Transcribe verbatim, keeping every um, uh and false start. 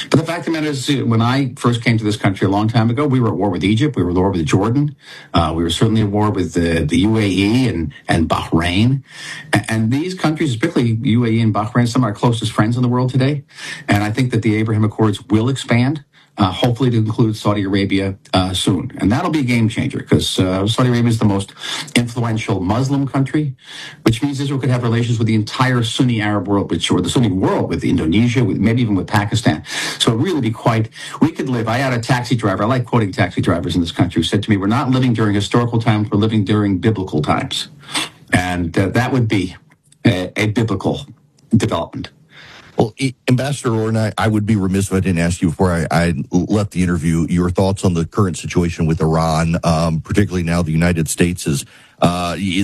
But the fact of the matter is, when I first came to this country a long time ago, we were at war with Egypt, we were at war with Jordan, uh, we were certainly at war with the, the U A E and, and Bahrain. And, and these countries, particularly U A E and Bahrain, some of our closest friends in the world today. And I think that the Abraham Accords will expand. Uh, hopefully to include Saudi Arabia uh, soon. And that'll be a game changer because uh, Saudi Arabia is the most influential Muslim country, which means Israel could have relations with the entire Sunni Arab world, which, or the Sunni world, with Indonesia, with maybe even with Pakistan. So it'd really be quite, we could live, I had a taxi driver, I like quoting taxi drivers in this country, who said to me, we're not living during historical times, we're living during biblical times. And uh, that would be a, a biblical development. Well, Ambassador Orrin, I, I would be remiss if I didn't ask you before I, I left the interview your thoughts on the current situation with Iran, um, particularly now the United States is uh,